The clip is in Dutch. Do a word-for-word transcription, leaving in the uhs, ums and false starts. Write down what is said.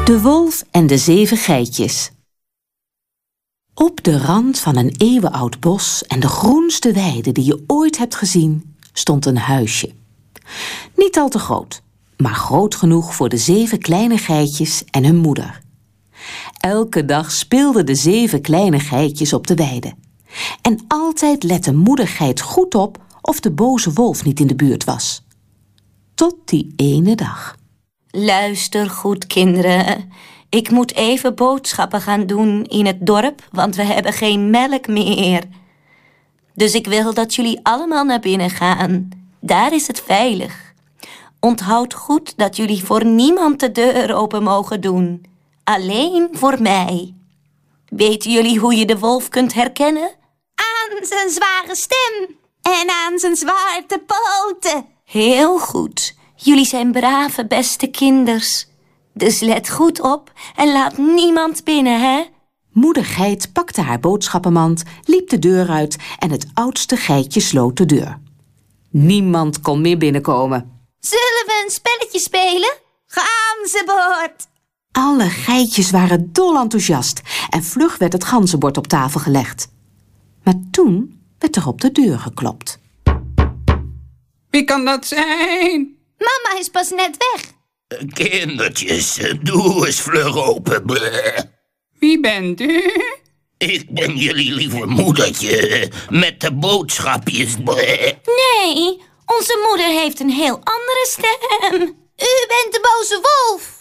De wolf en de zeven geitjes. Op de rand van een eeuwenoud bos en de groenste weide die je ooit hebt gezien, stond een huisje. Niet al te groot, maar groot genoeg voor de zeven kleine geitjes en hun moeder. Elke dag speelden de zeven kleine geitjes op de weide. En altijd lette moeder geit goed op of de boze wolf niet in de buurt was. Tot die ene dag. Luister goed, kinderen. Ik moet even boodschappen gaan doen in het dorp, want we hebben geen melk meer. Dus ik wil dat jullie allemaal naar binnen gaan. Daar is het veilig. Onthoud goed dat jullie voor niemand de deur open mogen doen. Alleen voor mij. Weten jullie hoe je de wolf kunt herkennen? Aan zijn zware stem en aan zijn zwarte poten. Heel goed. Jullie zijn brave, beste kinders. Dus let goed op en laat niemand binnen, hè? Moeder geit pakte haar boodschappenmand, liep de deur uit en het oudste geitje sloot de deur. Niemand kon meer binnenkomen. Zullen we een spelletje spelen? Ganzenbord! Alle geitjes waren dol enthousiast en vlug werd het ganzenbord op tafel gelegd. Maar toen werd er op de deur geklopt. Wie kan dat zijn? Mama is pas net weg. Kindertjes, doe eens vlug open. Bleh. Wie bent u? Ik ben jullie lieve moedertje met de boodschapjes. Bleh. Nee, onze moeder heeft een heel andere stem. U bent de boze wolf.